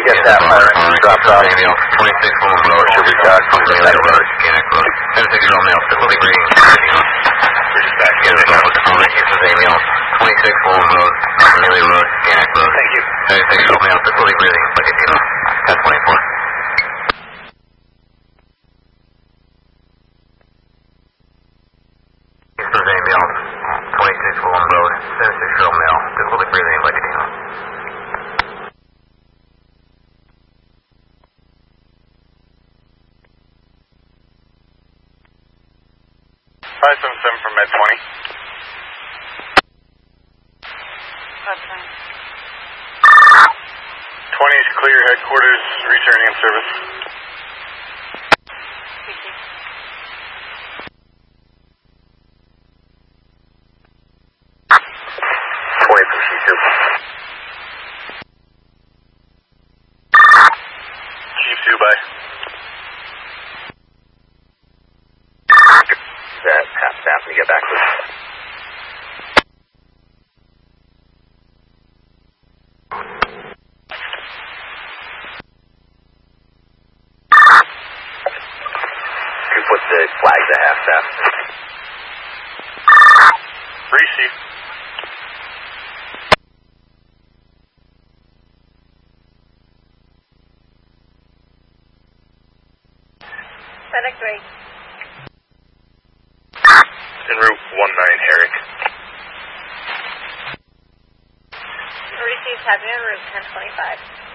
get that fire dropped off. 26 full blower, should be back from the later road, Scannick Road. 76 Romeo, facility greeting. We're just back here. Houston Romeo, 26 full road, Lily Road, Scannick Road. Thank you. 76 Romeo, facility greeting, Bucketino, 1024. Houston Romeo, 26 full road, 76 Romeo, facility greeting, Bucketino. 577 from Med 20. 20 is clear, headquarters, returning in service. Thank you. Chief 2, bye. That half staff to get back with. You put the flags at half staff. Receive. FedEx rate. En route 19 Herrick. Received, have you, route 1025.